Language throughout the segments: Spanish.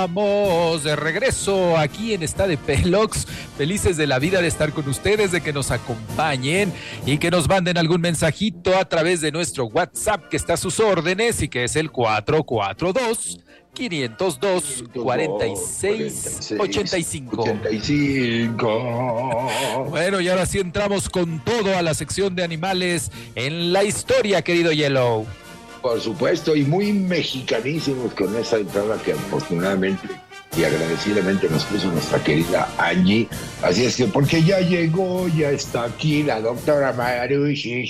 estamos de regreso aquí en Está de Pelox, felices de la vida de estar con ustedes, de que nos acompañen y que nos manden algún mensajito a través de nuestro WhatsApp que está a sus órdenes y que es el 442-502-4685. Bueno, y ahora sí entramos con todo a la sección de animales en la historia, querido Yellow. Por supuesto, y muy mexicanísimos con esa entrada que afortunadamente y agradecidamente nos puso nuestra querida Angie. Así es que, porque ya llegó, ya está aquí la doctora Marushi.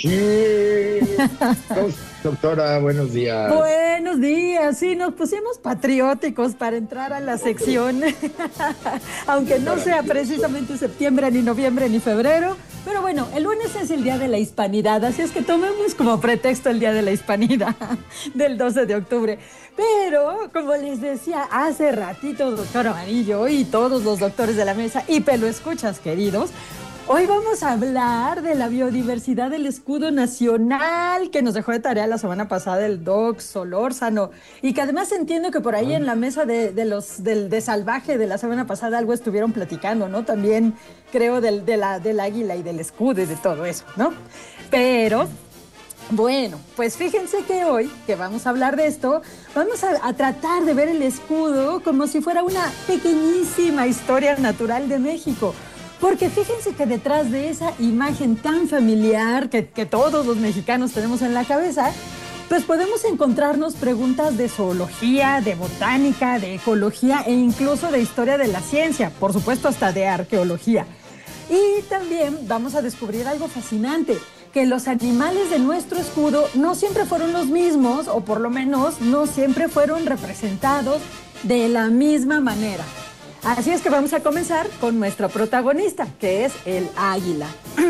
Doctora, buenos días. Buenos días, sí, nos pusimos patrióticos para entrar a la sección, aunque no sea precisamente septiembre, ni noviembre, ni febrero, pero bueno, el lunes es el Día de la Hispanidad, así es que tomemos como pretexto el Día de la Hispanidad del 12 de octubre. Pero, como les decía hace ratito, doctor Amarillo y todos los doctores de la mesa y peloescuchas queridos, hoy vamos a hablar de la biodiversidad del escudo nacional que nos dejó de tarea la semana pasada el Doc Solórzano y que además entiendo que por ahí en la mesa de salvaje de la semana pasada algo estuvieron platicando, ¿no? También creo del águila y del escudo y de todo eso, ¿no? Pero bueno, pues fíjense que hoy que vamos a hablar de esto, vamos a tratar de ver el escudo como si fuera una pequeñísima historia natural de México. Porque fíjense que detrás de esa imagen tan familiar que todos los mexicanos tenemos en la cabeza, pues podemos encontrarnos preguntas de zoología, de botánica, de ecología e incluso de historia de la ciencia, por supuesto hasta de arqueología. Y también vamos a descubrir algo fascinante, que los animales de nuestro escudo no siempre fueron los mismos, o por lo menos no siempre fueron representados de la misma manera. Así es que vamos a comenzar con nuestra protagonista, que es el águila.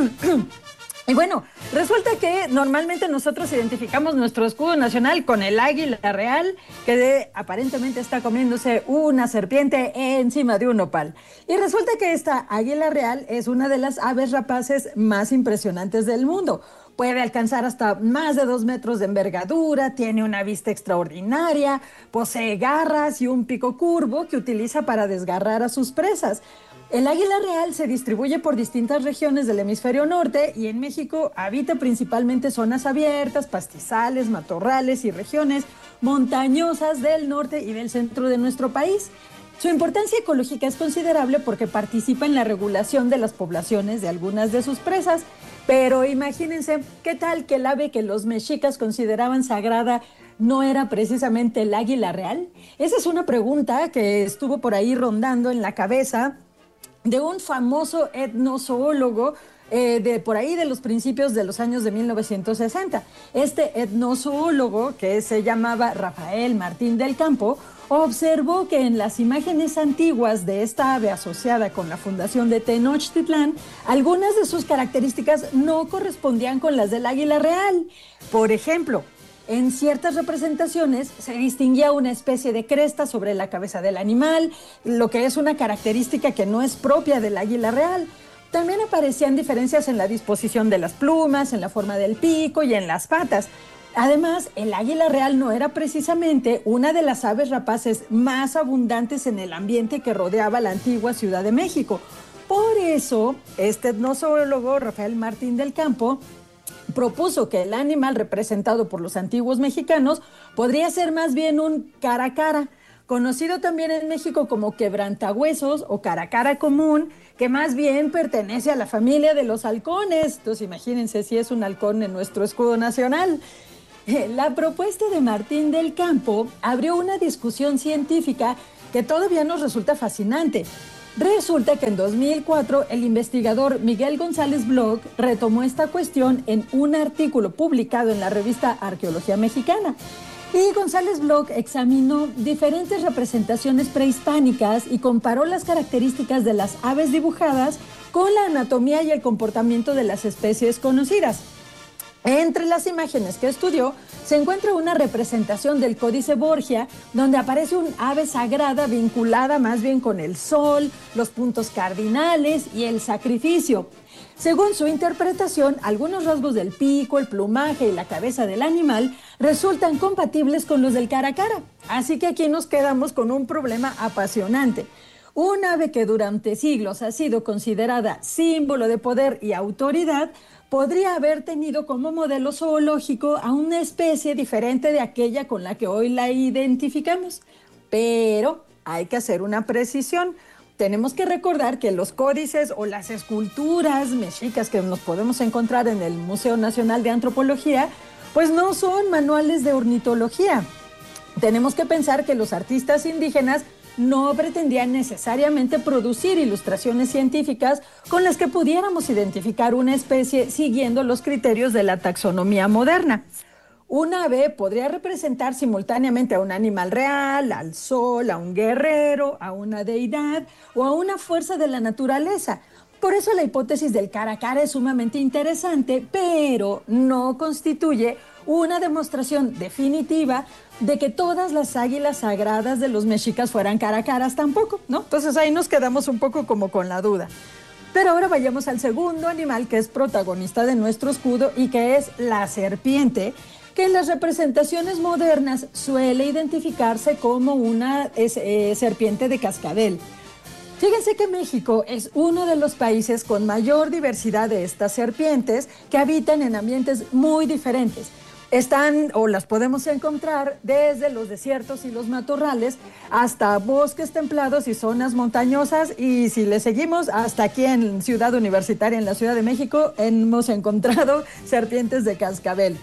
Y bueno, resulta que normalmente nosotros identificamos nuestro escudo nacional con el águila real, que aparentemente está comiéndose una serpiente encima de un nopal. Y resulta que esta águila real es una de las aves rapaces más impresionantes del mundo. Puede alcanzar hasta más de 2 metros de envergadura, tiene una vista extraordinaria, posee garras y un pico curvo que utiliza para desgarrar a sus presas. El águila real se distribuye por distintas regiones del hemisferio norte y en México habita principalmente zonas abiertas, pastizales, matorrales y regiones montañosas del norte y del centro de nuestro país. Su importancia ecológica es considerable porque participa en la regulación de las poblaciones de algunas de sus presas. Pero imagínense, ¿qué tal que el ave que los mexicas consideraban sagrada no era precisamente el águila real? Esa es una pregunta que estuvo por ahí rondando en la cabeza de un famoso etnozoólogo por ahí de los principios de los años de 1960. Este etnozoólogo, que se llamaba Rafael Martín del Campo, observó que en las imágenes antiguas de esta ave asociada con la fundación de Tenochtitlán, algunas de sus características no correspondían con las del águila real. Por ejemplo, en ciertas representaciones se distinguía una especie de cresta sobre la cabeza del animal, lo que es una característica que no es propia del águila real. También aparecían diferencias en la disposición de las plumas, en la forma del pico y en las patas. Además, el águila real no era precisamente una de las aves rapaces más abundantes en el ambiente que rodeaba la antigua Ciudad de México. Por eso, este etnozoólogo, Rafael Martín del Campo, propuso que el animal representado por los antiguos mexicanos podría ser más bien un caracara, conocido también en México como quebrantahuesos o caracara común, que más bien pertenece a la familia de los halcones. Entonces imagínense si es un halcón en nuestro escudo nacional. La propuesta de Martín del Campo abrió una discusión científica que todavía nos resulta fascinante. Resulta que en 2004 el investigador Miguel González Bloch retomó esta cuestión en un artículo publicado en la revista Arqueología Mexicana. Y González Bloch examinó diferentes representaciones prehispánicas y comparó las características de las aves dibujadas con la anatomía y el comportamiento de las especies conocidas. Entre las imágenes que estudió se encuentra una representación del Códice Borgia, donde aparece un ave sagrada vinculada más bien con el sol, los puntos cardinales y el sacrificio. Según su interpretación, algunos rasgos del pico, el plumaje y la cabeza del animal resultan compatibles con los del cara a cara. Así que aquí nos quedamos con un problema apasionante. Un ave que durante siglos ha sido considerada símbolo de poder y autoridad podría haber tenido como modelo zoológico a una especie diferente de aquella con la que hoy la identificamos. Pero hay que hacer una precisión. Tenemos que recordar que los códices o las esculturas mexicas que nos podemos encontrar en el Museo Nacional de Antropología, pues no son manuales de ornitología. Tenemos que pensar que los artistas indígenas no pretendían necesariamente producir ilustraciones científicas con las que pudiéramos identificar una especie siguiendo los criterios de la taxonomía moderna. Un ave podría representar simultáneamente a un animal real, al sol, a un guerrero, a una deidad o a una fuerza de la naturaleza. Por eso la hipótesis del cara a cara es sumamente interesante, pero no constituye una demostración definitiva de que todas las águilas sagradas de los mexicas fueran cara a caras tampoco, ¿no? Entonces ahí nos quedamos un poco como con la duda. Pero ahora vayamos al segundo animal que es protagonista de nuestro escudo y que es la serpiente, que en las representaciones modernas suele identificarse como una serpiente de cascabel. Fíjense que México es uno de los países con mayor diversidad de estas serpientes que habitan en ambientes muy diferentes. Están o las podemos encontrar desde los desiertos y los matorrales hasta bosques templados y zonas montañosas, y si le seguimos hasta aquí en Ciudad Universitaria, en la Ciudad de México, hemos encontrado serpientes de cascabel.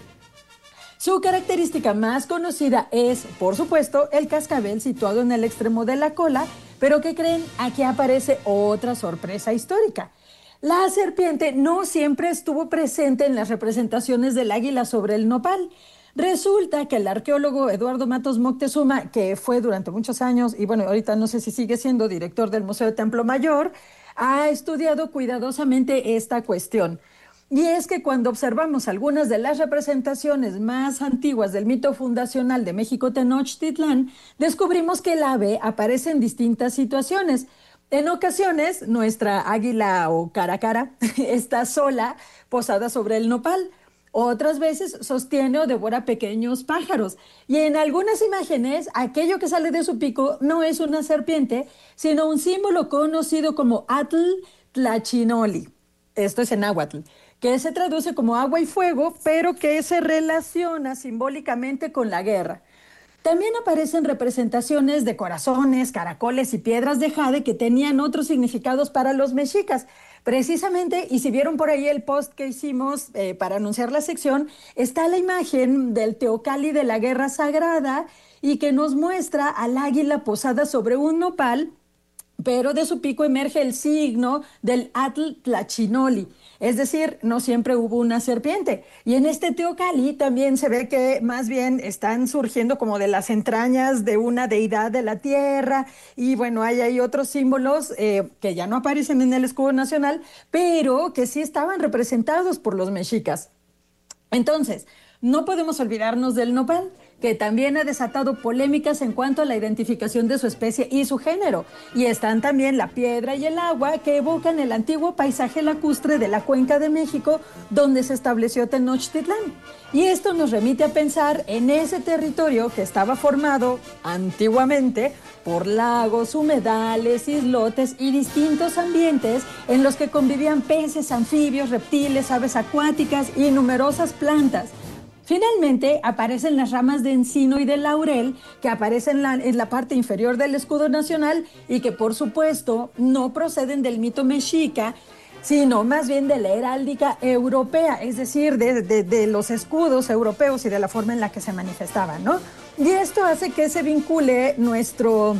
Su característica más conocida es, por supuesto, el cascabel situado en el extremo de la cola, pero ¿qué creen? Aquí aparece otra sorpresa histórica. La serpiente no siempre estuvo presente en las representaciones del águila sobre el nopal. Resulta que el arqueólogo Eduardo Matos Moctezuma, que fue durante muchos años, y bueno, ahorita no sé si sigue siendo director del Museo de Templo Mayor, ha estudiado cuidadosamente esta cuestión. Y es que cuando observamos algunas de las representaciones más antiguas del mito fundacional de México Tenochtitlán, descubrimos que el ave aparece en distintas situaciones. En ocasiones, nuestra águila o cara a cara está sola, posada sobre el nopal. Otras veces sostiene o devora pequeños pájaros. Y en algunas imágenes, aquello que sale de su pico no es una serpiente, sino un símbolo conocido como Atl Tlachinoli. Esto es en náhuatl, que se traduce como agua y fuego, pero que se relaciona simbólicamente con la guerra. También aparecen representaciones de corazones, caracoles y piedras de jade que tenían otros significados para los mexicas. Precisamente, y si vieron por ahí el post que hicimos para anunciar la sección, está la imagen del teocalli de la guerra sagrada y que nos muestra al águila posada sobre un nopal, pero de su pico emerge el signo del Atl Tlachinoli. Es decir, no siempre hubo una serpiente. Y en este teocalli también se ve que más bien están surgiendo como de las entrañas de una deidad de la tierra. Y bueno, hay ahí otros símbolos que ya no aparecen en el escudo nacional, pero que sí estaban representados por los mexicas. Entonces, no podemos olvidarnos del nopal, que también ha desatado polémicas en cuanto a la identificación de su especie y su género. Y están también la piedra y el agua, que evocan el antiguo paisaje lacustre de la Cuenca de México, donde se estableció Tenochtitlán. Y esto nos remite a pensar en ese territorio que estaba formado antiguamente por lagos, humedales, islotes y distintos ambientes en los que convivían peces, anfibios, reptiles, aves acuáticas y numerosas plantas. Finalmente, aparecen las ramas de encino y de laurel que aparecen en la parte inferior del escudo nacional y que, por supuesto, no proceden del mito mexica, sino más bien de la heráldica europea, es decir, de los escudos europeos y de la forma en la que se manifestaban, ¿no? Y esto hace que se vincule nuestro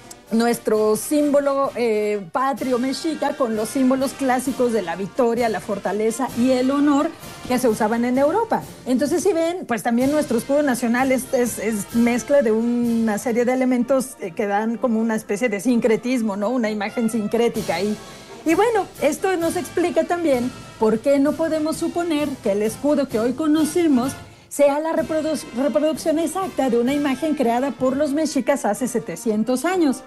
símbolo patrio mexica con los símbolos clásicos de la victoria, la fortaleza y el honor que se usaban en Europa. Entonces, si ven, pues también nuestro escudo nacional es mezcla de una serie de elementos que dan como una especie de sincretismo, ¿no? Una imagen sincrética ahí. Y bueno, esto nos explica también por qué no podemos suponer que el escudo que hoy conocemos sea la reproducción exacta de una imagen creada por los mexicas hace 700 años.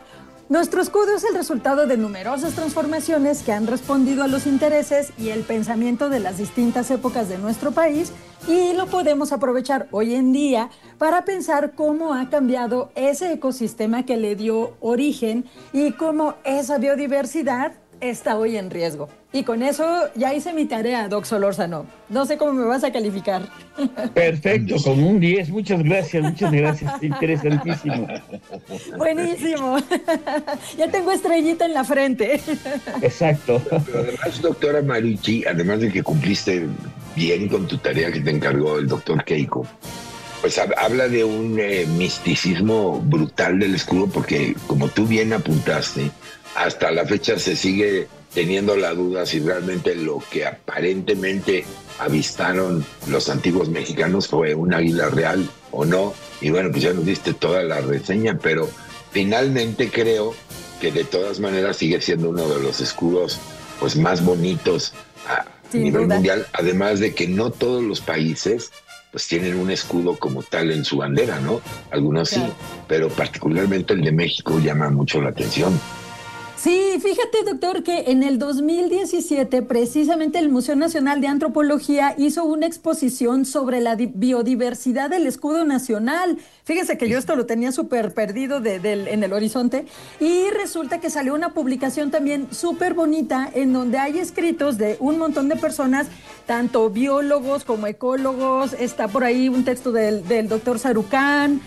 Nuestro escudo es el resultado de numerosas transformaciones que han respondido a los intereses y el pensamiento de las distintas épocas de nuestro país, y lo podemos aprovechar hoy en día para pensar cómo ha cambiado ese ecosistema que le dio origen y cómo esa biodiversidad está hoy en riesgo. Y con eso ya hice mi tarea, Doc Solórzano. No sé cómo me vas a calificar. Perfecto, con un 10. Muchas gracias. Interesantísimo. Buenísimo. Ya tengo estrellita en la frente. Exacto. Pero además, doctora Marucci, además de que cumpliste bien con tu tarea que te encargó el doctor Keiko, pues habla de un misticismo brutal del escudo, porque como tú bien apuntaste, hasta la fecha se sigue teniendo la duda si realmente lo que aparentemente avistaron los antiguos mexicanos fue un águila real o no. Y bueno, pues ya nos diste toda la reseña, pero finalmente creo que de todas maneras sigue siendo uno de los escudos pues más bonitos a nivel mundial, además de que no todos los países pues tienen un escudo como tal en su bandera, ¿no? Algunos sí, pero particularmente el de México llama mucho la atención. Sí, fíjate, doctor, que en el 2017 precisamente el Museo Nacional de Antropología hizo una exposición sobre la biodiversidad del escudo nacional. Fíjese que yo esto lo tenía súper perdido en el horizonte, y resulta que salió una publicación también súper bonita en donde hay escritos de un montón de personas, tanto biólogos como ecólogos. Está por ahí un texto del doctor Sarucán.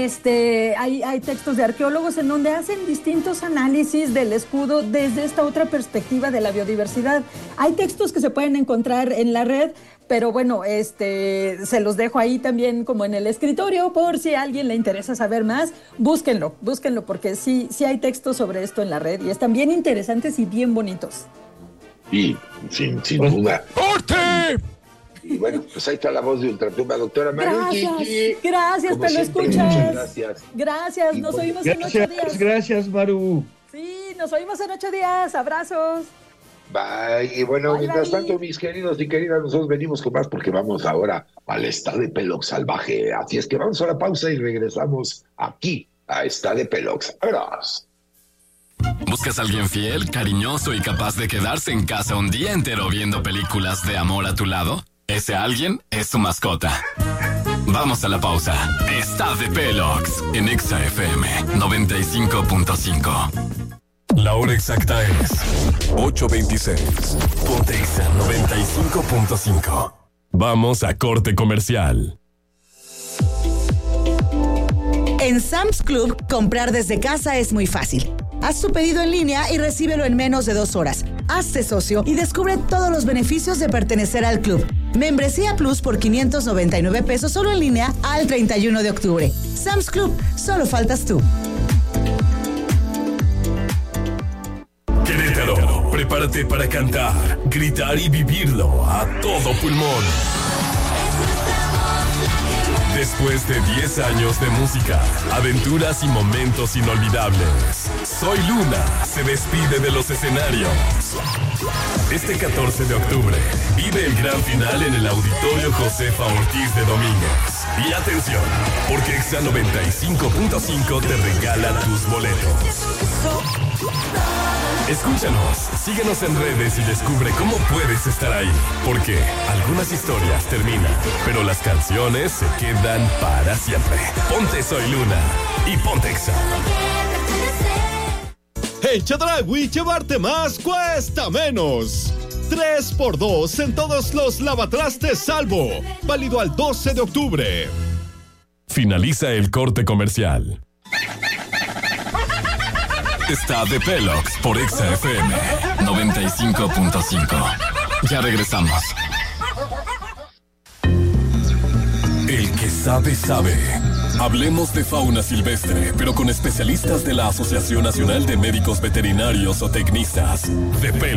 Hay textos de arqueólogos en donde hacen distintos análisis del escudo desde esta otra perspectiva de la biodiversidad. Hay textos que se pueden encontrar en la red, pero bueno, se los dejo ahí también como en el escritorio por si a alguien le interesa saber más. Búsquenlo, porque sí hay textos sobre esto en la red y están bien interesantes y bien bonitos. Y sin duda. ¡Corte! Y bueno, pues ahí está la voz de Ultratumba, doctora Marucci. Gracias, te lo escuchas. Gracias, nos oímos en 8 días. Gracias, Maru. Sí, nos oímos en 8 días. Abrazos. Bye. Y bueno, mientras tanto, mis queridos y queridas, nosotros venimos con más porque vamos ahora al Está de Pelox salvaje. Así es que vamos a la pausa y regresamos aquí a Está de Pelox. ¡Vámonos! ¿Buscas a alguien fiel, cariñoso y capaz de quedarse en casa un día entero viendo películas de amor a tu lado? Ese alguien es tu mascota. Vamos a la pausa. Está de Pelox en Exa FM 95.5. La hora exacta es 8:26. Ponte Exa 95.5. Vamos a corte comercial. En Sam's Club, comprar desde casa es muy fácil. Haz tu pedido en línea y recíbelo en menos de 2 horas. Hazte socio y descubre todos los beneficios de pertenecer al club. Membresía Plus por 599 pesos solo en línea al 31 de octubre. Sam's Club, solo faltas tú. Querétaro, prepárate para cantar, gritar y vivirlo a todo pulmón. Después de 10 años de música, aventuras y momentos inolvidables, Soy Luna se despide de los escenarios. Este 14 de octubre, vive el gran final en el Auditorio Josefa Ortiz de Domínguez. Y atención, porque Exa 95.5 te regala tus boletos. Escúchanos, síguenos en redes y descubre cómo puedes estar ahí. Porque algunas historias terminan, pero las canciones se quedan para siempre. Ponte Soy Luna y ponte Exa. En Chedraui, llevarte más cuesta menos. 3x2 en todos los lavatrastes Salvo. Válido al 12 de octubre. Finaliza el corte comercial. Está de Pelox por Exa FM 95.5. Ya regresamos. El que sabe, sabe. Hablemos de fauna silvestre, pero con especialistas de la Asociación Nacional de Médicos Veterinarios o Tecnistas de Pelox.